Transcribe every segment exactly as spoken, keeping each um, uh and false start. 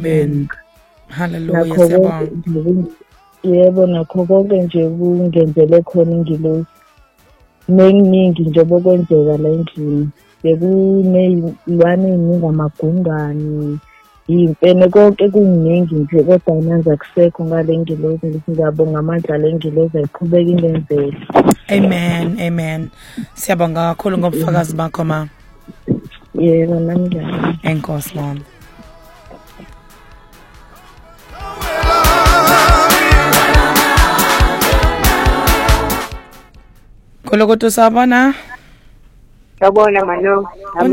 Amen. Hallelujah. Nakho Siyabonga. konke nje yebo nakho konke nje kungenzele khona ingilosi. Nengningi nje bokwenzeka la endlini. Bekuneyilwane eziningi amagungane. Impene konke kuningi nje kodwa nanza kusekho ngale ngilosi ngiyabonga amandla lengilosi ayiqhubeka indenzela. Amen. Amen. Siyabonga kakhulu ngobufakazi bakho ma. Yebo nami ngiyabonga. Enkosi mama. Kolokoto sabona? Sabona mano.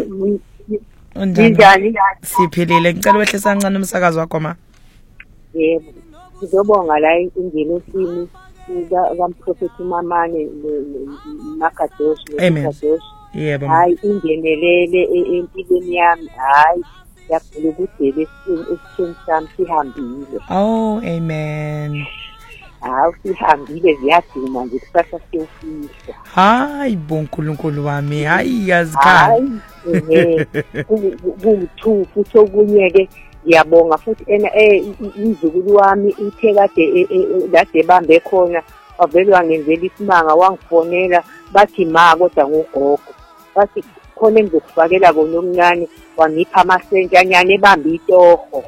Unjani? Siphilile. Ngicela wehlisa kancane umsakazo wakho ma. Yebo. Ngizobonga la ingelosini kaMprofeti uMamane Makadoshi Amen. Yebo. Hayi ingenelele empilweni yami. Hayi yakho ukuthi lesithini sami sihambile. Oh, amen. Hawu sihambile ziyaduma nje kusasa siyofika. Hayi bonkulunkulu wami, hayi yazikhala. Hayi ku futhi okunyeke ngiyabonga futhi ena eh izukulu wami uthe kade lade bambe khona wavelwa ngenzela isimanga wangifonela bathi ma kodwa ngogogo bathi khona engizokufakela kona omncane wangipha amasentshanyana ebambe itoho.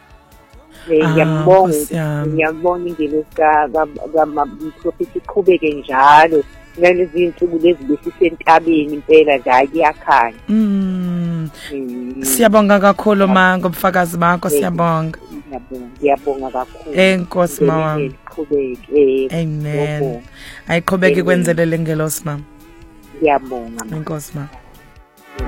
Ngiyabonga ngiyabonga ingelosi kaMprofeti iqhubeke njalo nalezi insuku lezi besisentabeni impela la kuyakhanya. Mm. Siyabonga kakhulu ma ngobufakazi bakho siyabonga. Ngiyabonga kakhulu. Enkosi mama. Iqhubeke. Amen. Ayiqhubeke kwenzele lengelosi mama. Ngiyabonga. Enkosi mama.